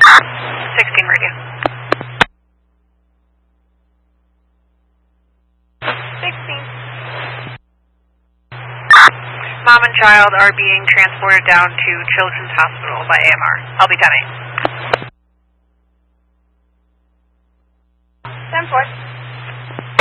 16 radio. 16. Mom and child are being transported down to Children's Hospital by AMR. I'll be 10-8. 10-4.